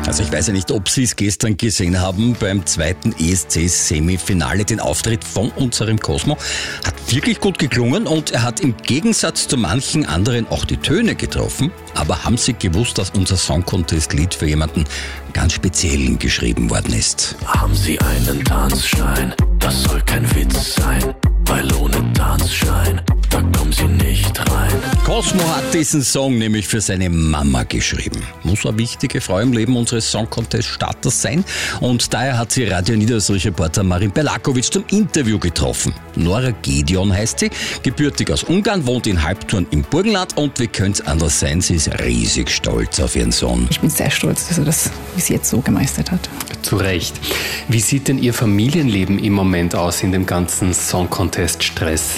Also ich weiß ja nicht, ob Sie es gestern gesehen haben beim zweiten ESC-Semifinale, den Auftritt von unserem Cosmo. Hat wirklich gut geklungen und er hat im Gegensatz zu manchen anderen auch die Töne getroffen. Aber haben Sie gewusst, dass unser Song-Contest-Lied für jemanden ganz Speziellen geschrieben worden ist? Haben Sie einen Tanzschein? Das soll kein Witz sein, weil ohne Tanzschein, da kommen Sie nicht rein. Cosmo hat diesen Song nämlich für seine Mama geschrieben. Muss eine wichtige Frau im Leben unseres Song-Contest-Starters sein. Und daher hat sie Radio Niederösterreich-Reporter Marin Belakovic zum Interview getroffen. Nora Gedeon heißt sie, gebürtig aus Ungarn, wohnt in Halbturn im Burgenland und wie könnte es anders sein, sie ist riesig stolz auf ihren Sohn. Ich bin sehr stolz, dass er das bis jetzt so gemeistert hat. Zu Recht. Wie sieht denn Ihr Familienleben im Moment aus in dem ganzen Song-Contest-Stress?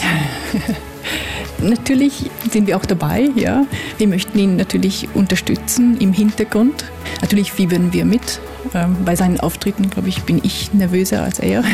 Natürlich sind wir auch dabei, ja. Wir möchten ihn natürlich unterstützen im Hintergrund. Natürlich fiebern wir mit. Bei seinen Auftritten, glaube ich, bin ich nervöser als er.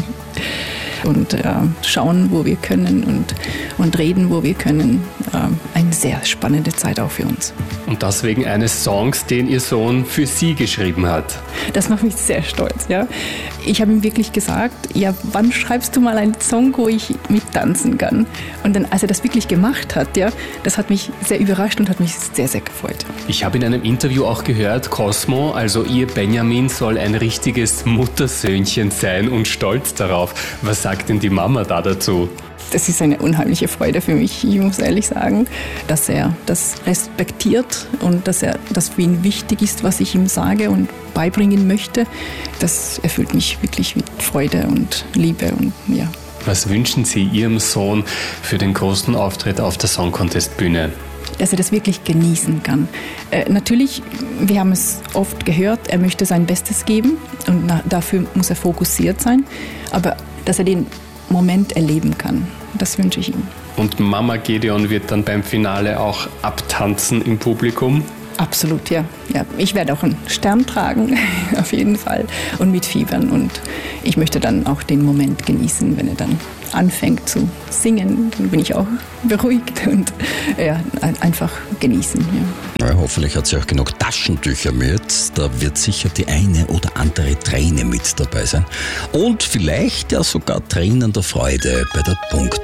Und schauen, wo wir können und reden, wo wir können. Eine sehr spannende Zeit auch für uns. Und das wegen eines Songs, den Ihr Sohn für Sie geschrieben hat. Das macht mich sehr stolz. Ja. Ich habe ihm wirklich gesagt, ja, wann schreibst du mal einen Song, wo ich mittanzen kann? Und dann, als er das wirklich gemacht hat, ja, das hat mich sehr überrascht und hat mich sehr, sehr gefreut. Ich habe in einem Interview auch gehört, Cosmo, also Ihr Benjamin, soll ein richtiges Muttersöhnchen sein und stolz darauf. Was sagt denn die Mama da dazu? Das ist eine unheimliche Freude für mich, ich muss ehrlich sagen, dass er das respektiert und dass das für ihn wichtig ist, was ich ihm sage und beibringen möchte. Das erfüllt mich wirklich mit Freude und Liebe und ja. Was wünschen Sie Ihrem Sohn für den großen Auftritt auf der Song-Contest-Bühne? Dass er das wirklich genießen kann. Natürlich, wir haben es oft gehört, er möchte sein Bestes geben und dafür muss er fokussiert sein, aber dass er den Moment erleben kann, das wünsche ich ihm. Und Mama Gedeon wird dann beim Finale auch abtanzen im Publikum? Absolut, ja. Ich werde auch einen Stern tragen, auf jeden Fall, und mitfiebern. Und ich möchte dann auch den Moment genießen, wenn er dann anfängt zu singen. Dann bin ich auch beruhigt und ja, einfach genießen. Ja. Ja, hoffentlich hat sie auch genug Taschentücher mit. Da wird sicher die eine oder andere Träne mit dabei sein. Und vielleicht ja sogar Tränen der Freude bei der Punkt.